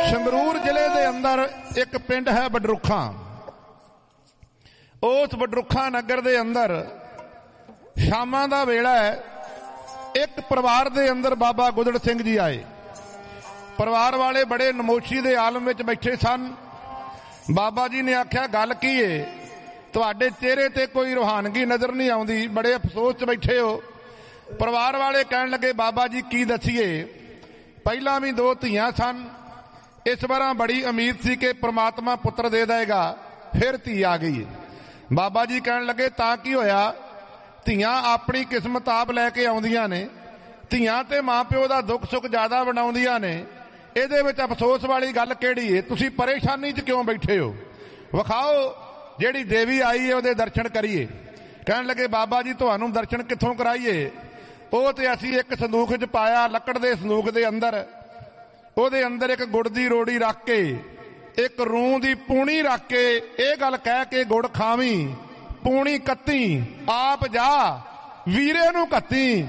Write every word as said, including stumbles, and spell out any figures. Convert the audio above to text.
ਸੰਗਰੂਰ ਜ਼ਿਲ੍ਹੇ ਦੇ ਅੰਦਰ ਇੱਕ ਪਿੰਡ ਹੈ ਬਡਰੁੱਖਾਂ। ਉਸ ਬਡਰੁੱਖਾਂ ਨਗਰ ਦੇ ਅੰਦਰ ਸ਼ਾਮਾਂ ਦਾ ਵੇਲਾ ਹੈ। ਇੱਕ ਪਰਿਵਾਰ ਦੇ ਅੰਦਰ ਬਾਬਾ ਗੁੱਦੜ ਸਿੰਘ ਜੀ ਆਏ। ਪਰਿਵਾਰ ਵਾਲੇ ਬੜੇ ਨਮੋਸ਼ੀ ਦੇ ਆਲਮ ਵਿੱਚ ਬੈਠੇ ਸਨ। ਬਾਬਾ ਜੀ ਨੇ ਆਖਿਆ, ਗੱਲ ਕੀ ਏ? ਤੁਹਾਡੇ ਚਿਹਰੇ ਤੇ ਕੋਈ ਰੂਹਾਨਗੀ ਨਜ਼ਰ ਨਹੀਂ ਆਉਂਦੀ, ਬੜੇ ਅਫਸੋਸ 'ਚ ਬੈਠੇ ਹੋ। ਪਰਿਵਾਰ ਵਾਲੇ ਕਹਿਣ ਲੱਗੇ, ਬਾਬਾ ਜੀ ਕੀ ਦੱਸੀਏ, ਪਹਿਲਾਂ ਵੀ ਦੋ ਧੀਆਂ ਸਨ, ਇਸ ਵਾਰਾਂ ਬੜੀ ਉਮੀਦ ਸੀ ਕਿ ਪ੍ਰਮਾਤਮਾ ਪੁੱਤਰ ਦੇ ਦੇਗਾ, ਫਿਰ ਧੀ ਆ ਗਈ। ਬਾਬਾ ਜੀ ਕਹਿਣ ਲੱਗੇ, ਤਾਂ ਕੀ ਹੋਇਆ? ਧੀਆਂ ਆਪਣੀ ਕਿਸਮਤ ਆਪ ਲੈ ਕੇ ਆਉਂਦੀਆਂ ਨੇ। ਧੀਆਂ ਤੇ ਮਾਂ ਪਿਓ ਦਾ ਦੁੱਖ ਸੁੱਖ ਜ਼ਿਆਦਾ ਬਣਾਉਂਦੀਆਂ ਨੇ। ਇਹਦੇ ਵਿੱਚ ਅਫਸੋਸ ਵਾਲੀ ਗੱਲ ਕਿਹੜੀ ਏ? ਤੁਸੀਂ ਪਰੇਸ਼ਾਨੀ 'ਚ ਕਿਉਂ ਬੈਠੇ ਹੋ? ਵਿਖਾਓ, ਜਿਹੜੀ ਦੇਵੀ ਆਈ ਹੈ ਉਹਦੇ ਦਰਸ਼ਨ ਕਰੀਏ। ਕਹਿਣ ਲੱਗੇ, ਬਾਬਾ ਜੀ ਤੁਹਾਨੂੰ ਦਰਸ਼ਨ ਕਿੱਥੋਂ ਕਰਾਈਏ? ਉਹ ਤੇ ਅਸੀਂ ਇੱਕ ਸੰਦੂਕ 'ਚ ਪਾਇਆ, ਲੱਕੜ ਦੇ ਸੰਦੂਕ ਦੇ ਅੰਦਰ। ਉਹਦੇ ਅੰਦਰ ਇੱਕ ਗੁੜ ਦੀ ਰੋੜੀ ਰੱਖ ਕੇ, ਇੱਕ ਰੂੰ ਦੀ ਪੂਣੀ ਰੱਖ ਕੇ, ਇਹ ਗੱਲ ਕਹਿ ਕੇ ਗੁੜ ਖਾਵੀਂ, ਪੂਣੀ ਕੱਤੀ, ਆਪ ਜਾ ਵੀਰੇ ਨੂੰ ਕੱਤੀ।